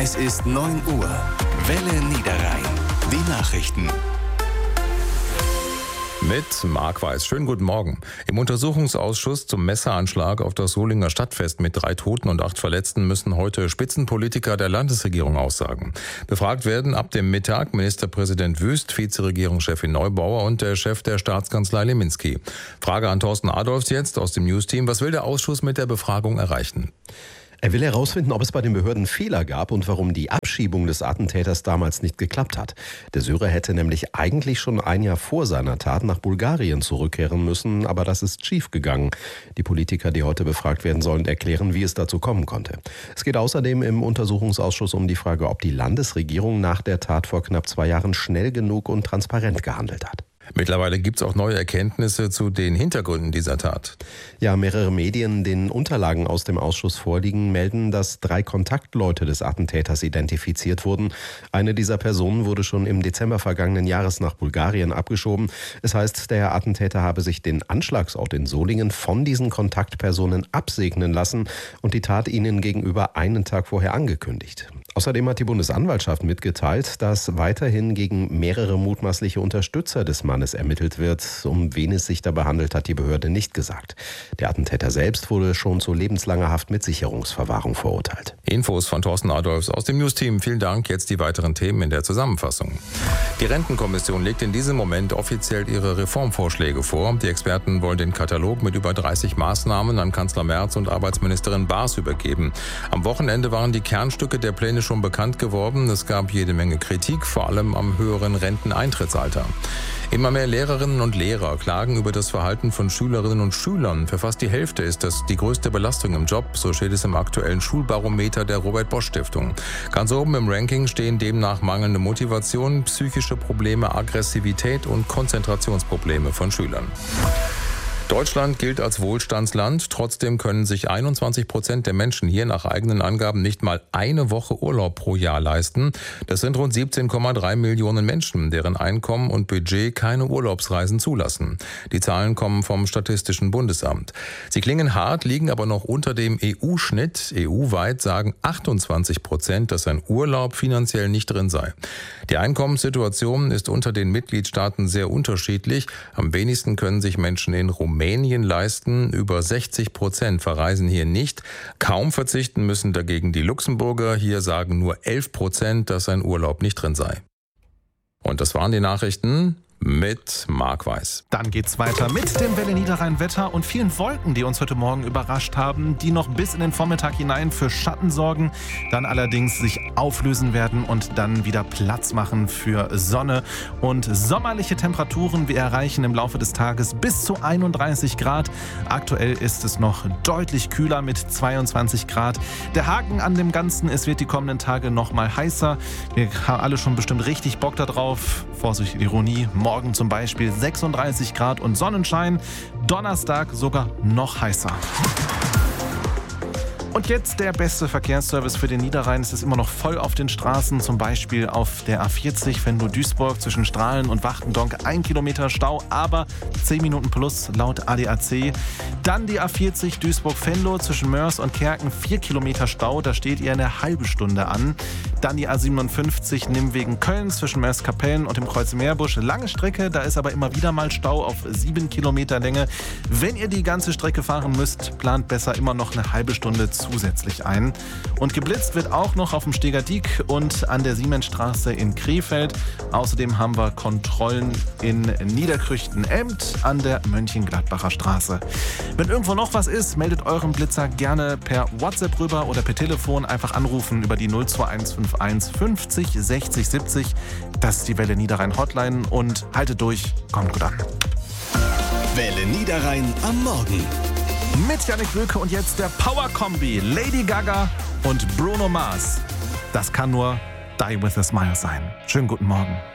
Es ist 9 Uhr. Welle Niederrhein. Die Nachrichten. Mit Marc Weiß. Schönen guten Morgen. Im Untersuchungsausschuss zum Messeranschlag auf das Solinger Stadtfest mit 3 Toten und 8 Verletzten müssen heute Spitzenpolitiker der Landesregierung aussagen. Befragt werden ab dem Mittag Ministerpräsident Wüst, Vizeregierungschefin Neubauer und der Chef der Staatskanzlei Leminski. Frage an Thorsten Adolfs jetzt aus dem Newsteam. Was will der Ausschuss mit der Befragung erreichen? Er will herausfinden, ob es bei den Behörden Fehler gab und warum die Abschiebung des Attentäters damals nicht geklappt hat. Der Syrer hätte nämlich eigentlich schon ein Jahr vor seiner Tat nach Bulgarien zurückkehren müssen, aber das ist schiefgegangen. Die Politiker, die heute befragt werden sollen, erklären, wie es dazu kommen konnte. Es geht außerdem im Untersuchungsausschuss um die Frage, ob die Landesregierung nach der Tat vor knapp 2 Jahren schnell genug und transparent gehandelt hat. Mittlerweile gibt es auch neue Erkenntnisse zu den Hintergründen dieser Tat. Ja, mehrere Medien, denen Unterlagen aus dem Ausschuss vorliegen, melden, dass 3 Kontaktleute des Attentäters identifiziert wurden. Eine dieser Personen wurde schon im Dezember vergangenen Jahres nach Bulgarien abgeschoben. Es heißt, der Attentäter habe sich den Anschlagsort in Solingen von diesen Kontaktpersonen absegnen lassen und die Tat ihnen gegenüber einen Tag vorher angekündigt. Außerdem hat die Bundesanwaltschaft mitgeteilt, dass weiterhin gegen mehrere mutmaßliche Unterstützer des Mannes ermittelt wird. Um wen es sich dabei handelt, hat die Behörde nicht gesagt. Der Attentäter selbst wurde schon zu lebenslanger Haft mit Sicherungsverwahrung verurteilt. Infos von Thorsten Adolfs aus dem Newsteam. Vielen Dank. Jetzt die weiteren Themen in der Zusammenfassung. Die Rentenkommission legt in diesem Moment offiziell ihre Reformvorschläge vor. Die Experten wollen den Katalog mit über 30 Maßnahmen an Kanzler Merz und Arbeitsministerin Baas übergeben. Am Wochenende waren die Kernstücke der Pläne schon bekannt geworden. Es gab jede Menge Kritik, vor allem am höheren Renteneintrittsalter. Immer mehr Lehrerinnen und Lehrer klagen über das Verhalten von Schülerinnen und Schülern. Für fast die Hälfte ist das die größte Belastung im Job, so steht es im aktuellen Schulbarometer der Robert-Bosch-Stiftung. Ganz oben im Ranking stehen demnach mangelnde Motivation, psychische Probleme, Aggressivität und Konzentrationsprobleme von Schülern. Deutschland gilt als Wohlstandsland. Trotzdem können sich 21% der Menschen hier nach eigenen Angaben nicht mal eine Woche Urlaub pro Jahr leisten. Das sind rund 17,3 Millionen Menschen, deren Einkommen und Budget keine Urlaubsreisen zulassen. Die Zahlen kommen vom Statistischen Bundesamt. Sie klingen hart, liegen aber noch unter dem EU-Schnitt. EU-weit sagen 28%, dass ein Urlaub finanziell nicht drin sei. Die Einkommenssituation ist unter den Mitgliedstaaten sehr unterschiedlich. Am wenigsten können sich Menschen in Rumänien leisten. Über 60% verreisen hier nicht. Kaum verzichten müssen dagegen die Luxemburger. Hier sagen nur 11%, dass ein Urlaub nicht drin sei. Und das waren die Nachrichten mit Marc Weiß. Dann geht's weiter mit dem Welle Niederrhein Wetter und vielen Wolken, die uns heute Morgen überrascht haben, die noch bis in den Vormittag hinein für Schatten sorgen, dann allerdings sich auflösen werden und dann wieder Platz machen für Sonne und sommerliche Temperaturen. Wir erreichen im Laufe des Tages bis zu 31 Grad. Aktuell ist es noch deutlich kühler mit 22 Grad. Der Haken an dem Ganzen, es wird die kommenden Tage noch mal heißer. Wir haben alle schon bestimmt richtig Bock da drauf. Vorsicht, Ironie. Morgen zum Beispiel 36 Grad und Sonnenschein. Donnerstag sogar noch heißer. Und jetzt der beste Verkehrsservice für den Niederrhein. Es ist immer noch voll auf den Straßen, zum Beispiel auf der A40 Venlo-Duisburg zwischen Strahlen und Wachtendonk 1 Kilometer Stau, aber 10 Minuten plus laut ADAC. Dann die A40 Duisburg-Venlo zwischen Mörs und Kerken 4 Kilometer Stau, da steht ihr eine halbe Stunde an. Dann die A57 Nimwegen-Köln zwischen Mörs-Kapellen und dem Kreuz Meerbusch. Lange Strecke, da ist aber immer wieder mal Stau auf 7 Kilometer Länge. Wenn ihr die ganze Strecke fahren müsst, plant besser immer noch eine halbe Stunde zusätzlich ein. Und geblitzt wird auch noch auf dem Steger Diek und an der Siemensstraße in Krefeld. Außerdem haben wir Kontrollen in Niederkrüchten-Empt an der Mönchengladbacher Straße. Wenn irgendwo noch was ist, meldet euren Blitzer gerne per WhatsApp rüber oder per Telefon einfach anrufen über die 02151 50 60 70. Das ist die Welle Niederrhein Hotline und haltet durch, kommt gut an. Welle Niederrhein am Morgen. Mit Jannik Wülke und jetzt der Power-Kombi Lady Gaga und Bruno Mars. Das kann nur Die With A Smile sein. Schönen guten Morgen.